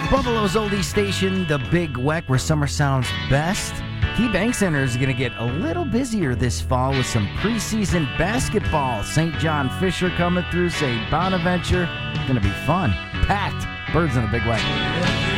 Buffalo's oldie station, the Big Weck, where summer sounds best. KeyBank Center is going to get a little busier this fall with some preseason basketball. St. John Fisher coming through, St. Bonaventure. Going to be fun. Packed. Birds in the Big Weck.